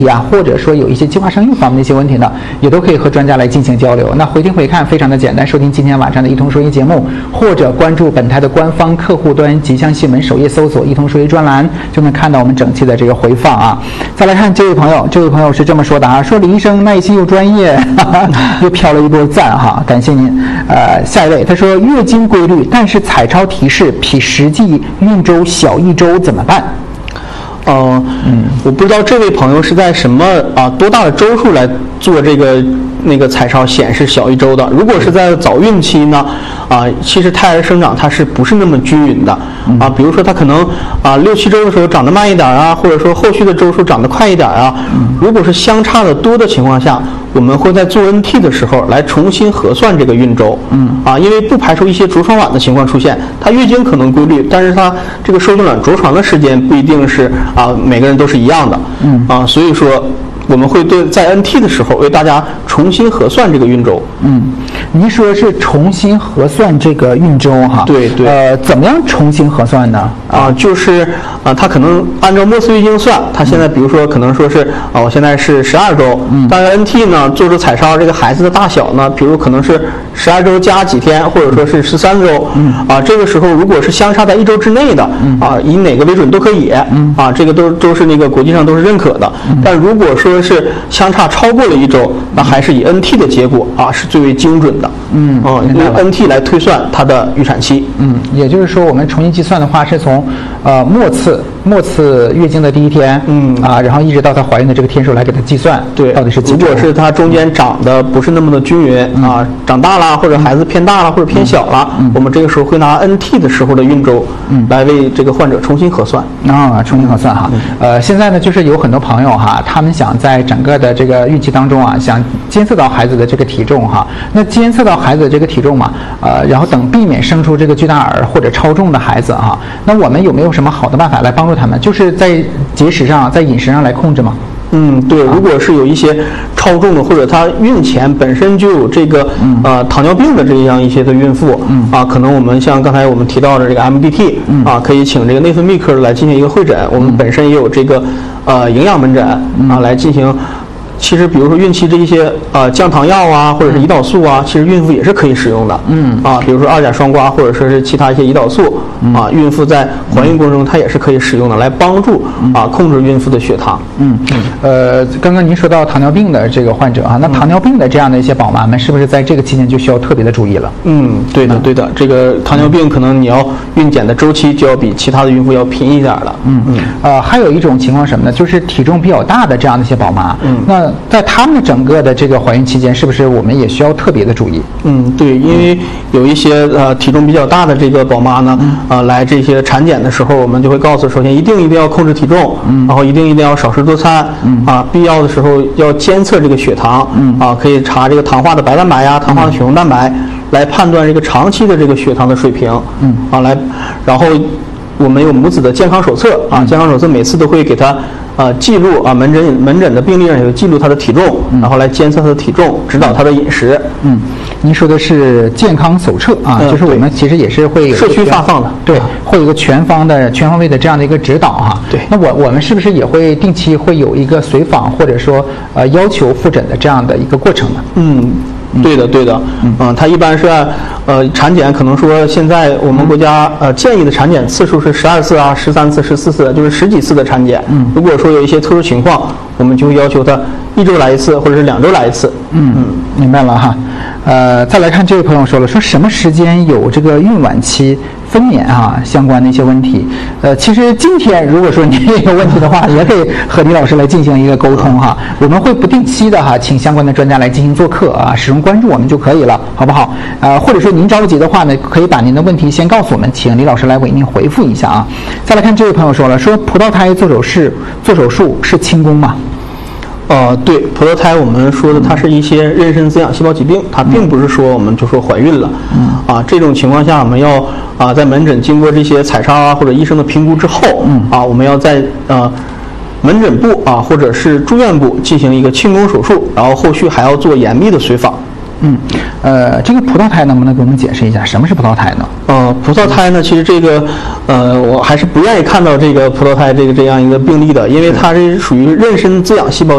啊，或者说有一些计划生育方面的一些问题呢，也都可以和专家来进行交流。那回听回看非常的简单，收听今天晚上的一通说医节目，或者关注本台的官方客户端吉祥新闻首页搜索一通说医专栏，就能看到我们整期的这个回放啊。再来看这位朋友是这么说的啊，说李医生耐心又专业，又飘了一波赞哈，感谢您。下一位他说月经规律，但是彩超提示比实际孕周小1周怎么办？ 我不知道这位朋友是在什么多大的周数来做那个彩超显示小1周的。如果是在早孕期呢，其实胎儿生长它是不是那么均匀的比如说它可能6、7周的时候长得慢一点啊，或者说后续的周数长得快一点啊。如果是相差的多的情况下，我们会在做 NT 的时候来重新核算这个孕周。因为不排除一些着床晚的情况出现，它月经可能规律，但是它这个受精卵着床的时间不一定是每个人都是一样的。所以说我们会在 NT 的时候为大家重新核算这个孕周。 您说是重新核算这个孕周哈？对。怎么样重新核算呢？ 就是它可能按照末次月经算，它现在比如说可能说是我现在是12周，但是 NT 呢做出彩超这个孩子的大小呢，比如可能是12周加几天，或者说是13周。这个时候如果是相差在1周之内的以哪个为准都可以。这个都是那个国际上都是认可的。但如果说是相差超过了1周，那还是以 NT 的结果是最为精准的。用 NT 来推算它的预产期。 也就是说我们重新计算的话是从末次月经的第一天，然后一直到她怀孕的这个天数来给她计算。对，到底是几周？ 如果是她中间长得不是那么的均匀长大了，或者孩子偏大了，或者偏小了，我们这个时候会拿 NT 的时候的孕周来为这个患者重新核算。 重新核算哈。现在呢，就是有很多朋友哈，他们想在整个的这个孕期当中想监测到孩子的这个体重哈。那监测到孩子的这个体重嘛，然后等避免生出这个巨大儿或者超重的孩子哈。那我们有没有什么好的办法来帮助他们？就是在节食上，在饮食上来控制吗？ 对，如果是有一些超重的，或者她孕前本身就有这个糖尿病的这样一些的孕妇可能我们像刚才我们提到的这个 MDT 可以请这个内分泌科来进行一个会诊。我们本身也有这个营养门诊来进行。其实比如说孕期这一些降糖药或者是胰岛素其实孕妇也是可以使用的。比如说2甲双胍或者说是其他一些胰岛素孕妇在怀孕过程中它也是可以使用的，来帮助控制孕妇的血糖。 刚刚您说到糖尿病的这个患者那糖尿病的这样的一些宝妈们是不是在这个期间就需要特别的注意了？ 对的，这个糖尿病可能你要孕检的周期就要比其他的孕妇要频一点了。 还有一种情况什么呢？就是体重比较大的这样的一些宝妈，那在他们整个的这个怀孕期间，是不是我们也需要特别的注意？ 对，因为有一些体重比较大的这个宝妈呢，来这些产检的时候，我们就会告诉，首先一定要控制体重，然后一定要少食多餐，必要的时候要监测这个血糖，可以查这个糖化的白蛋白糖化的血红蛋白，来判断这个长期的这个血糖的水平，然后我们有母子的健康手册健康手册每次都会给他记录门诊的病历上有记录他的体重，然后来监测他的体重，指导他的饮食。 您说的是健康手册就是我们其实也是会社区发放的， 对，会有一个全方位的这样的一个指导对，那我们是不是也会定期会有一个随访或者说要求复诊的这样的一个过程呢？ 对的，它一般是产检，可能说现在我们国家建议的产检次数是12次13次、14次，就是10几次的产检。如果说有一些特殊情况，我们就会要求他1周来1次，或者是2周来1次。 明白了哈。再来看这位朋友说什么时间有这个孕晚期分娩相关的一些问题。其实今天如果说您有问题的话，也可以和李老师来进行一个沟通我们会不定期的请相关的专家来进行做客始终关注我们就可以了，好不好？或者说您着急的话呢，可以把您的问题先告诉我们，请李老师来为您回复一下再来看这位朋友说葡萄胎做手术是清宫吗？ 对，葡萄胎我们说的它是一些妊娠滋养细胞疾病，它并不是说我们就说怀孕了。这种情况下我们要在门诊经过这些彩超或者医生的评估之后，我们要在门诊部或者是住院部进行一个清宫手术，然后后续还要做严密的随访。 这个葡萄胎能不能给我们解释一下什么是葡萄胎呢？ 葡萄胎呢，其实这个我还是不愿意看到这个葡萄胎这样一个病例的，因为它是属于妊娠滋养细胞